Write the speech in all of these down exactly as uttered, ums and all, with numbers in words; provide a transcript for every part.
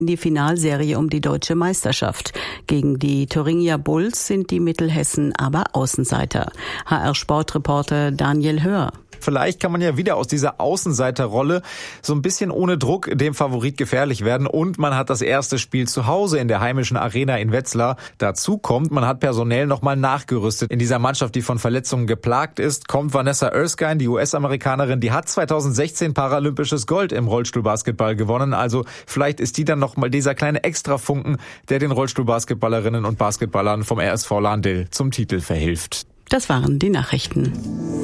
Die Finalserie um die deutsche Meisterschaft. Gegen die Thuringia Bulls sind die Mittelhessen aber Außenseiter. H R-Sportreporter Daniel Hör. Vielleicht kann man ja wieder aus dieser Außenseiterrolle so ein bisschen ohne Druck dem Favorit gefährlich werden. Und man hat das erste Spiel zu Hause in der heimischen Arena in Wetzlar. Dazu kommt, man hat personell nochmal nachgerüstet. In dieser Mannschaft, die von Verletzungen geplagt ist, kommt Vanessa Erskine, die U S-Amerikanerin. Die hat zweitausendsechzehn paralympisches Gold im Rollstuhlbasketball gewonnen. Also vielleicht ist die dann nochmal dieser kleine Extrafunken, der den Rollstuhlbasketballerinnen und Basketballern vom R S V Lahn-Dill zum Titel verhilft. Das waren die Nachrichten.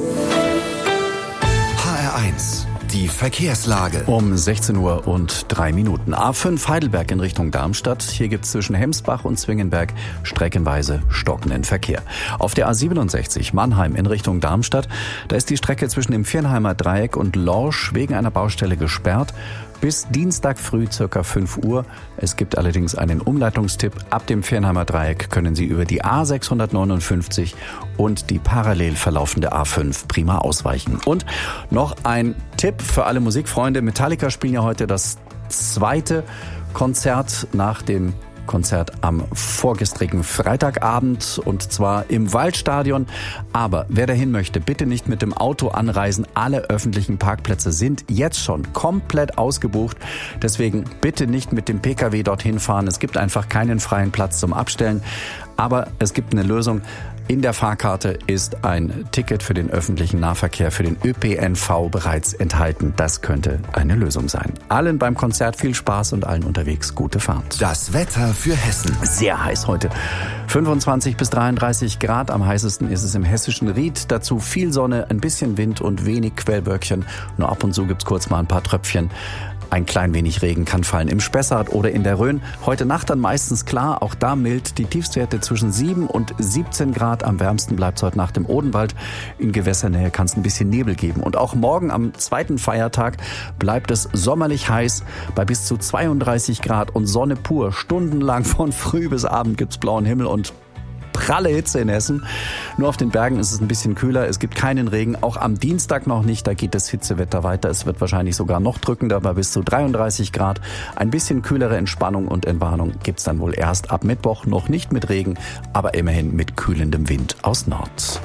H R eins, die Verkehrslage. Um sechzehn Uhr und drei Minuten. A fünf Heidelberg in Richtung Darmstadt. Hier gibt es zwischen Hemsbach und Zwingenberg streckenweise stockenden Verkehr. Auf der A siebenundsechzig Mannheim in Richtung Darmstadt, da ist die Strecke zwischen dem Viernheimer Dreieck und Lorsch wegen einer Baustelle gesperrt. Bis Dienstag früh circa fünf Uhr. Es gibt allerdings einen Umleitungstipp. Ab dem Viernheimer Dreieck können Sie über die A sechshundertneunundfünfzig und die parallel verlaufende A fünf prima ausweichen. Und noch ein Tipp für alle Musikfreunde. Metallica spielen ja heute das zweite Konzert nach dem Konzert am vorgestrigen Freitagabend, und zwar im Waldstadion. Aber wer dahin möchte, bitte nicht mit dem Auto anreisen. Alle öffentlichen Parkplätze sind jetzt schon komplett ausgebucht. Deswegen bitte nicht mit dem Pkw dorthin fahren. Es gibt einfach keinen freien Platz zum Abstellen. Aber es gibt eine Lösung. In der Fahrkarte ist ein Ticket für den öffentlichen Nahverkehr, für den Ö P N V bereits enthalten. Das könnte eine Lösung sein. Allen beim Konzert viel Spaß und allen unterwegs gute Fahrt. Das Wetter für Hessen. Sehr heiß heute. fünfundzwanzig bis dreiunddreißig Grad. Am heißesten ist es im hessischen Ried. Dazu viel Sonne, ein bisschen Wind und wenig Quellwölkchen. Nur ab und zu gibt's kurz mal ein paar Tröpfchen. Ein klein wenig Regen kann fallen im Spessart oder in der Rhön. Heute Nacht dann meistens klar, auch da mild. Die Tiefstwerte zwischen sieben und siebzehn Grad. Am wärmsten bleibt es heute Nacht im Odenwald. In Gewässernähe kann es ein bisschen Nebel geben. Und auch morgen am zweiten Feiertag bleibt es sommerlich heiß bei bis zu zweiunddreißig Grad und Sonne pur. Stundenlang von früh bis Abend gibt's blauen Himmel und pralle Hitze in Hessen. Nur auf den Bergen ist es ein bisschen kühler. Es gibt keinen Regen. Auch am Dienstag noch nicht. Da geht das Hitzewetter weiter. Es wird wahrscheinlich sogar noch drückender, bei bis zu dreiunddreißig Grad. Ein bisschen kühlere Entspannung und Entwarnung gibt's dann wohl erst ab Mittwoch. Noch nicht mit Regen, aber immerhin mit kühlendem Wind aus Nord.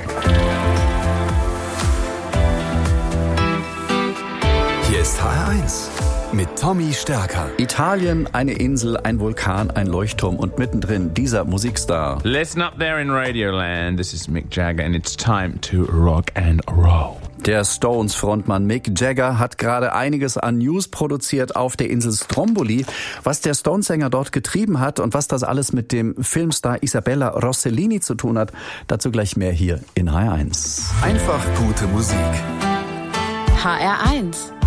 Hier ist H R eins. Mit Tommy Stärker. Italien, eine Insel, ein Vulkan, ein Leuchtturm und mittendrin dieser Musikstar. Listen up there in Radioland. This is Mick Jagger and it's time to rock and roll. Der Stones-Frontmann Mick Jagger hat gerade einiges an News produziert auf der Insel Stromboli. Was der Stones-Sänger dort getrieben hat und was das alles mit dem Filmstar Isabella Rossellini zu tun hat, dazu gleich mehr hier in H R eins. Einfach gute Musik. H R eins.